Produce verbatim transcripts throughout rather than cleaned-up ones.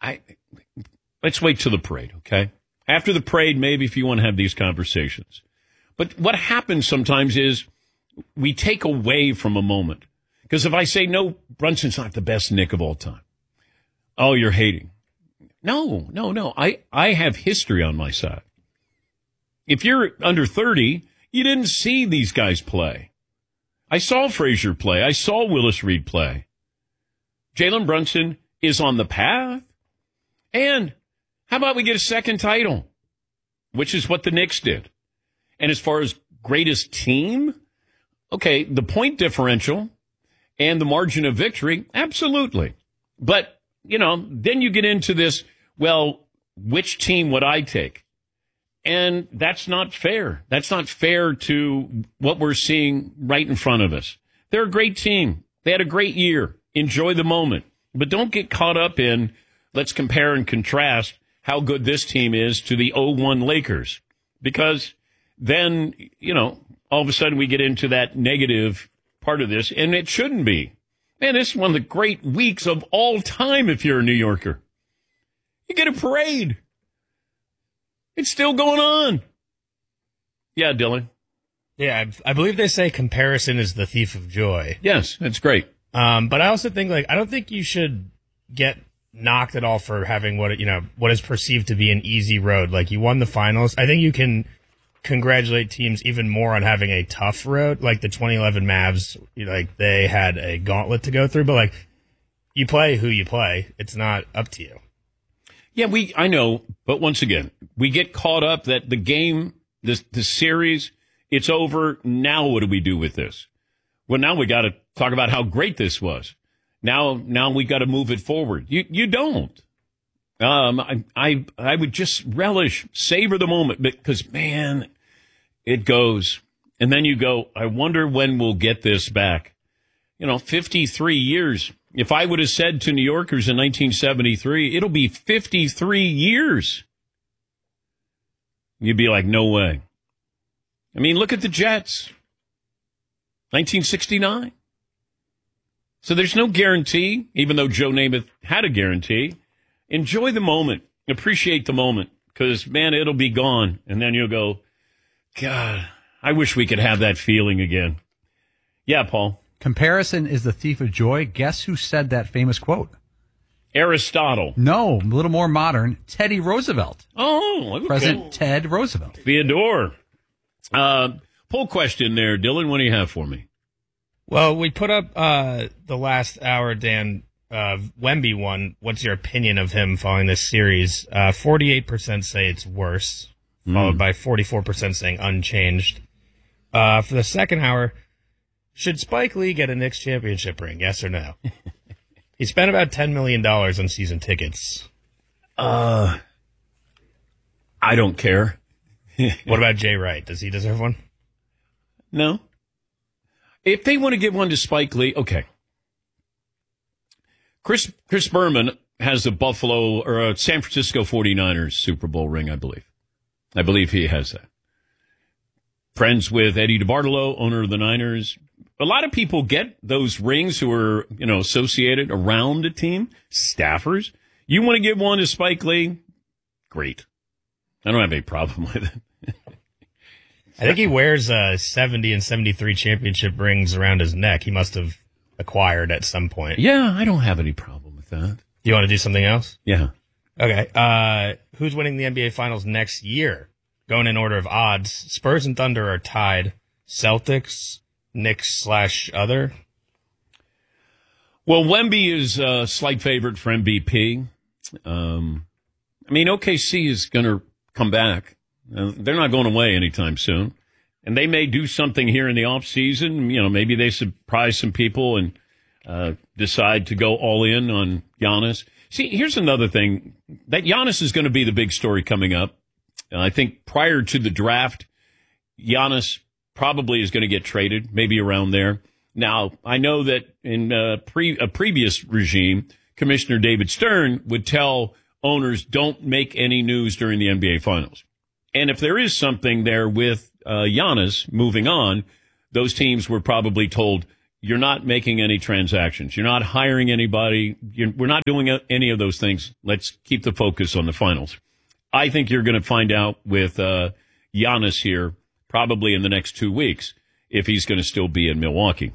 I let's wait till the parade, okay? After the parade, maybe if you want to have these conversations. But what happens sometimes is we take away from a moment. Because if I say, no, Brunson's not the best Knick of all time. Oh, you're hating. No, no, no. I, I have history on my side. If you're under thirty, you didn't see these guys play. I saw Frazier play. I saw Willis Reed play. Jalen Brunson is on the path. And how about we get a second title, which is what the Knicks did. And as far as greatest team, okay, the point differential and the margin of victory, absolutely. But, you know, then you get into this, well, which team would I take? And that's not fair. That's not fair to what we're seeing right in front of us. They're a great team. They had a great year. Enjoy the moment. But don't get caught up in, let's compare and contrast how good this team is to the oh one Lakers. Because then, you know, all of a sudden we get into that negative part of this, and it shouldn't be. Man, this is one of the great weeks of all time if you're a New Yorker. You get a parade. It's still going on. Yeah, Dylan. Yeah, I, I believe they say comparison is the thief of joy. Yes, that's great. Um, but I also think, like, I don't think you should get knocked at all for having what, you know, what is perceived to be an easy road. Like, you won the finals. I think you can congratulate teams even more on having a tough road. Like the twenty eleven Mavs, you know, like they had a gauntlet to go through, but like you play who you play. It's not up to you. Yeah, we, I know, but once again, we get caught up that the game, this, the series, it's over. Now what do we do with this? Well, now we got to talk about how great this was. Now, now we got to move it forward. You, you don't. Um, I, I, I would just relish, savor the moment because, man, it goes. And then you go, I wonder when we'll get this back. You know, fifty-three years. If I would have said to New Yorkers in nineteen seventy-three, it'll be fifty-three years. You'd be like, no way. I mean, look at the Jets. nineteen sixty-nine. So there's no guarantee, even though Joe Namath had a guarantee. Enjoy the moment. Appreciate the moment. Because, man, it'll be gone. And then you'll go, God, I wish we could have that feeling again. Yeah, Paul. Comparison is the thief of joy. Guess who said that famous quote? Aristotle. No, a little more modern. Teddy Roosevelt. Oh, okay. President Ted Roosevelt. Theodore. Uh, poll question there, Dylan. What do you have for me? Well, we put up uh, the last hour, Dan, uh, Wemby one. What's your opinion of him following this series? Uh, forty-eight percent say it's worse, mm. followed by forty-four percent saying unchanged. Uh, for the second hour, should Spike Lee get a Knicks championship ring, yes or no? He spent about ten million dollars on season tickets. Uh, I don't care. What about Jay Wright? Does he deserve one? No. If they want to give one to Spike Lee, okay. Chris Chris Berman has a Buffalo or a San Francisco forty-niners Super Bowl ring, I believe. I believe he has that. Friends with Eddie DeBartolo, owner of the Niners. A lot of people get those rings who are, you know, associated around a team, staffers. You want to give one to Spike Lee? Great. I don't have any problem with it. I think he wears uh, seventy and seventy-three championship rings around his neck. He must have acquired at some point. Yeah, I don't have any problem with that. You want to do something else? Yeah. Okay. Uh, who's winning the N B A Finals next year? Going in order of odds, Spurs and Thunder are tied. Celtics, Knicks slash other. Well, Wemby is a slight favorite for M V P. Um, I mean, O K C is going to come back. Uh, they're not going away anytime soon. And they may do something here in the offseason. You know, maybe they surprise some people and uh, decide to go all in on Giannis. See, here's another thing. That Giannis is going to be the big story coming up. Uh, I think prior to the draft, Giannis probably is going to get traded, maybe around there. Now, I know that in uh, pre- a previous regime, Commissioner David Stern would tell owners, don't make any news during the N B A Finals. And if there is something there with uh, Giannis moving on, those teams were probably told, you're not making any transactions. You're not hiring anybody. You're, we're not doing any of those things. Let's keep the focus on the finals. I think you're going to find out with uh, Giannis here probably in the next two weeks if he's going to still be in Milwaukee.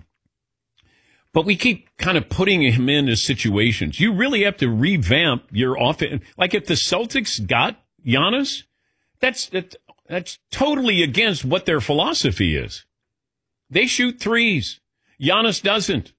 But we keep kind of putting him into situations. You really have to revamp your offense. Like if the Celtics got Giannis, that's, that, that's totally against what their philosophy is. They shoot threes. Giannis doesn't.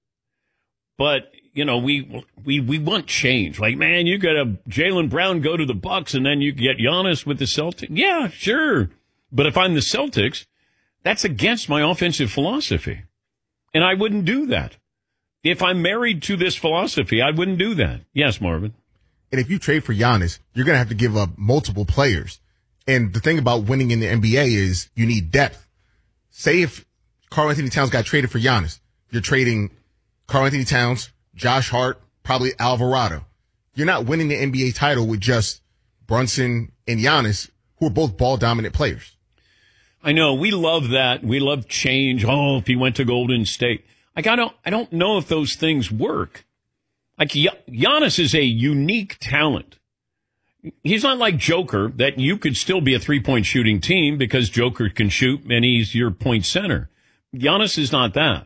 But, you know, we we we want change. Like, man, you got a Jaylen Brown go to the Bucks and then you get Giannis with the Celtics. Yeah, sure. But if I'm the Celtics, that's against my offensive philosophy. And I wouldn't do that. If I'm married to this philosophy, I wouldn't do that. Yes, Marvin. And if you trade for Giannis, you're going to have to give up multiple players. And the thing about winning in the N B A is you need depth. Say if Karl-Anthony Towns got traded for Giannis, you're trading Karl-Anthony Towns, Josh Hart, probably Alvarado. You're not winning the N B A title with just Brunson and Giannis, who are both ball-dominant players. I know. We love that. We love change. Oh, if he went to Golden State. Like, I don't, I don't know if those things work. Like, Giannis is a unique talent. He's not like Joker, that you could still be a three-point shooting team because Joker can shoot and he's your point center. Giannis is not that.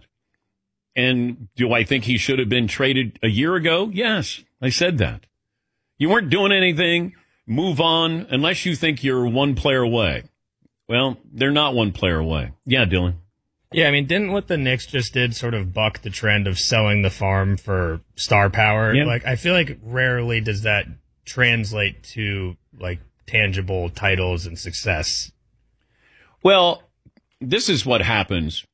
And do I think he should have been traded a year ago? Yes, I said that. You weren't doing anything. Move on unless you think you're one player away. Well, they're not one player away. Yeah, Dylan. Yeah, I mean, didn't what the Knicks just did sort of buck the trend of selling the farm for star power? Yeah. Like, I feel like rarely does that translate to, like, tangible titles and success. Well, this is what happens.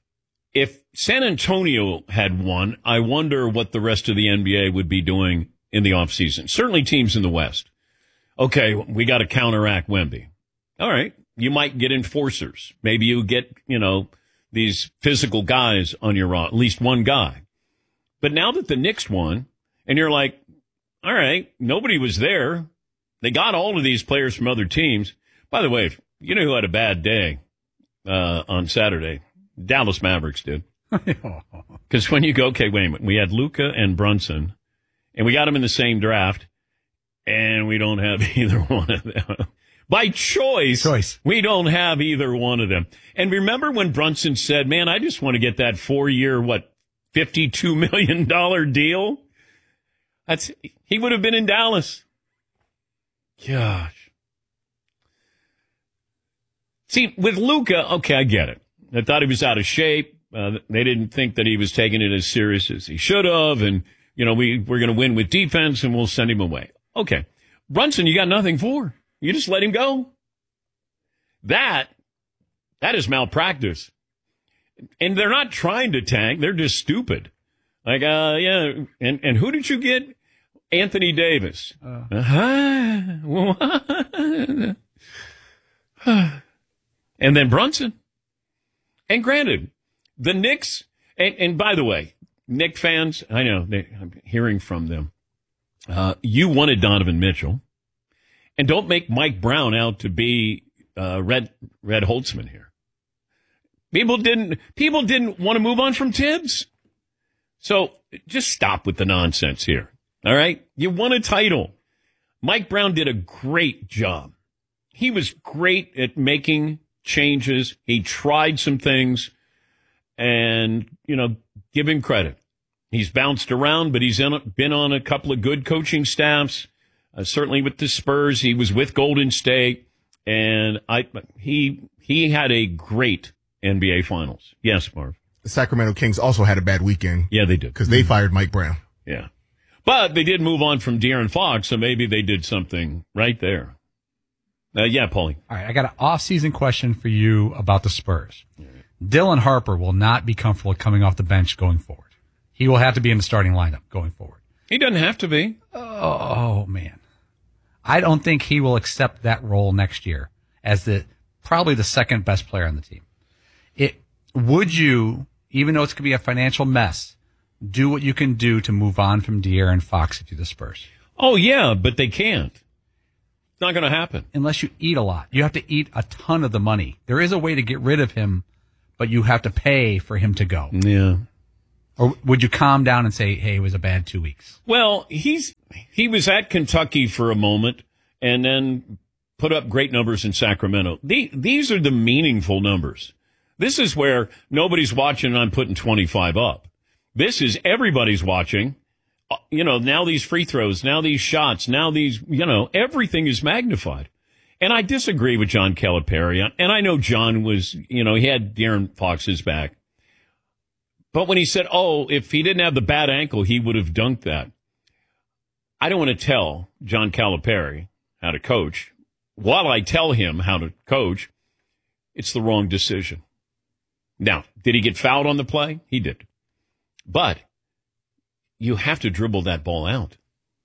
If San Antonio had won, I wonder what the rest of the N B A would be doing in the offseason. Certainly teams in the West. Okay, we got to counteract Wemby. All right, you might get enforcers. Maybe you get, you know, these physical guys on your roster, at least one guy. But now that the Knicks won, and you're like, all right, nobody was there. They got all of these players from other teams. By the way, you know who had a bad day uh, on Saturday? Dallas Mavericks did. Because when you go, okay, wait a minute, we had Luka and Brunson, and we got them in the same draft, and we don't have either one of them. By choice, choice, we don't have either one of them. And remember when Brunson said, man, I just want to get that four-year, what, fifty-two million dollars deal? That's he would have been in Dallas. Gosh. See, with Luka, okay, I get it. I thought he was out of shape. Uh, they didn't think that he was taking it as serious as he should have. And, you know, we, we're going to win with defense and we'll send him away. Okay. Brunson, you got nothing for. You just let him go. That, that is malpractice. And they're not trying to tank. They're just stupid. Like, uh, yeah. And, and who did you get? Anthony Davis. Uh. Uh-huh. And then Brunson. And granted, the Knicks, and, and by the way, Knicks fans, I know, they, I'm hearing from them. Uh, you wanted Donovan Mitchell. And don't make Mike Brown out to be uh, Red Red Holtzman here. People didn't people didn't want to move on from Tibbs. So just stop with the nonsense here. All right? You won a title. Mike Brown did a great job. He was great at making changes. He tried some things. And, you know, give him credit. He's bounced around, but he's in a, been on a couple of good coaching staffs. Uh, certainly with the Spurs, he was with Golden State, and I he he had a great N B A Finals. Yes, Marv. The Sacramento Kings also had a bad weekend. Yeah, they did. Because they fired Mike Brown. Yeah. But they did move on from De'Aaron Fox, so maybe they did something right there. Uh, yeah, Paulie. All right, I got an off-season question for you about the Spurs. Right. Dylan Harper will not be comfortable coming off the bench going forward. He will have to be in the starting lineup going forward. He doesn't have to be. Oh, man. I don't think he will accept that role next year as the probably the second best player on the team. It would you, even though it's going to be a financial mess, do what you can do to move on from De'Aaron Fox to the Spurs? Oh, yeah, but they can't. It's not going to happen. Unless you eat a lot. You have to eat a ton of the money. There is a way to get rid of him, but you have to pay for him to go. Yeah. Or would you calm down and say, hey, it was a bad two weeks? Well, he's he was at Kentucky for a moment and then put up great numbers in Sacramento. The, these are the meaningful numbers. This is where nobody's watching and I'm putting twenty-five up. This is everybody's watching. You know, now these free throws, now these shots, now these, you know, everything is magnified. And I disagree with John Calipari. And I know John was, you know, he had De'Aaron Fox's back. But when he said, oh, if he didn't have the bad ankle, he would have dunked that. I don't want to tell John Calipari how to coach. While I tell him how to coach, it's the wrong decision. Now, did he get fouled on the play? He did. But you have to dribble that ball out.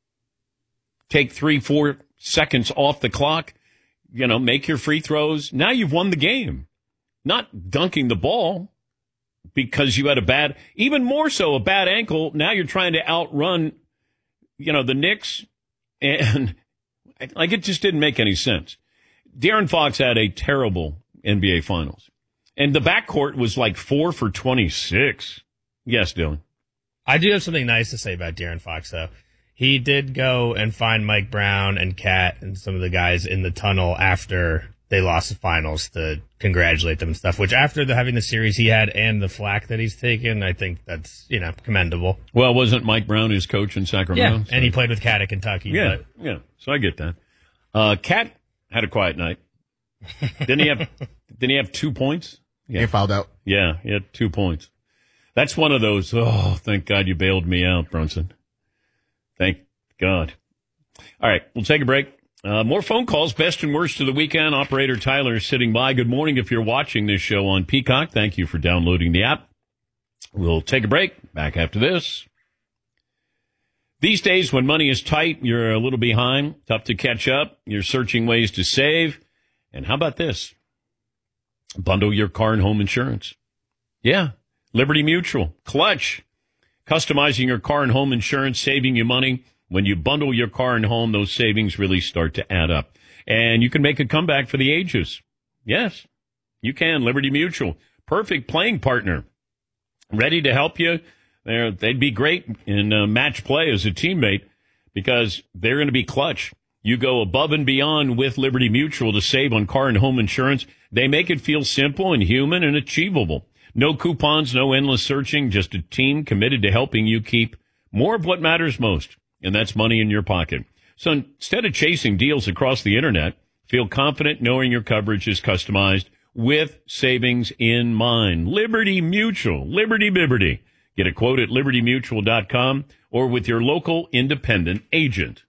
Take three, four seconds off the clock. You know, make your free throws. Now you've won the game. Not dunking the ball because you had a bad, even more so, a bad ankle. Now you're trying to outrun, you know, the Knicks. And, like, it just didn't make any sense. De'Aaron Fox had a terrible N B A Finals. And the backcourt was like four for twenty-six. Yes, Dylan. I do have something nice to say about De'Aaron Fox, though. He did go and find Mike Brown and Kat and some of the guys in the tunnel after they lost the finals to congratulate them and stuff, which after the, having the series he had and the flack that he's taken, I think that's, you know, commendable. Well, wasn't Mike Brown his coach in Sacramento? Yeah, so. And he played with Kat at Kentucky. Yeah, but. yeah. So I get that. Uh, Kat had a quiet night. Didn't he have, didn't he have two points? Yeah. He fouled out. Yeah, he had two points. That's one of those, oh, thank God you bailed me out, Brunson. Thank God. All right, we'll take a break. Uh, more phone calls, best and worst of the weekend. Operator Tyler is sitting by. Good morning if you're watching this show on Peacock. Thank you for downloading the app. We'll take a break. Back after this. These days when money is tight, you're a little behind, tough to catch up. You're searching ways to save. And how about this? Bundle your car and home insurance. Yeah. Liberty Mutual, Clutch, customizing your car and home insurance, saving you money. When you bundle your car and home, those savings really start to add up. And you can make a comeback for the ages. Yes, you can. Liberty Mutual, perfect playing partner. Ready to help you. They're, they'd be great in uh, match play as a teammate because they're going to be clutch. You go above and beyond with Liberty Mutual to save on car and home insurance. They make it feel simple and human and achievable. No coupons, no endless searching, just a team committed to helping you keep more of what matters most, and that's money in your pocket. So instead of chasing deals across the internet, feel confident knowing your coverage is customized with savings in mind. Liberty Mutual, Liberty Biberty. Get a quote at liberty mutual dot com or with your local independent agent.